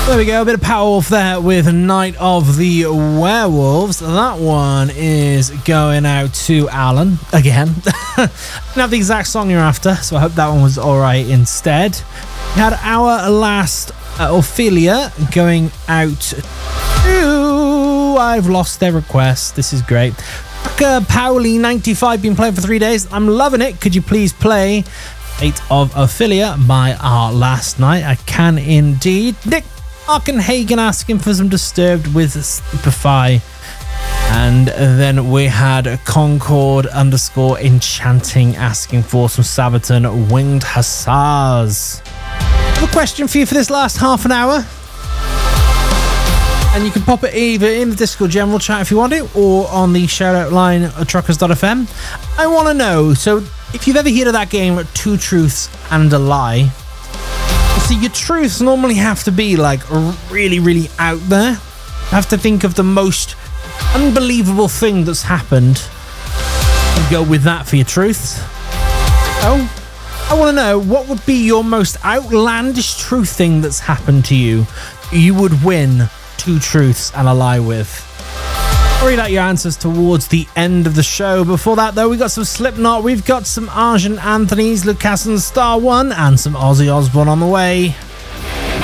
There we go, a bit of Powerwolf there with Night of the Werewolves. That one is going out to Alan again. Didn't have the exact song you're after, so I hope that one was alright instead. We had our last Ophelia going out to... I've lost their request. This is great. Pauli95 been playing for 3 days. I'm loving it. Could you please play Fate of Ophelia by Our Last Night? I can indeed. Nick Arkenhagen asking for some Disturbed with Sleepify. And then we had Concord _ Enchanting asking for some Sabaton Winged Hussars. I have a question for you for this last half an hour. And you can pop it either in the Discord general chat if you want it, or on the shoutout line at truckers.fm. I want to know, so if you've ever heard of that game, Two Truths and a Lie, see, your truths normally have to be like really, really out there. You have to think of the most unbelievable thing that's happened and go with that for your truths. Oh, I want to know, what would be your most outlandish truth thing that's happened to you? You would win 2 truths and a lie with. I'll read out your answers towards the end of the show. Before that, though, we got some Slipknot, we've got some Argent Anthony's, Lucassen Star One, and some Ozzy Osbourne on the way.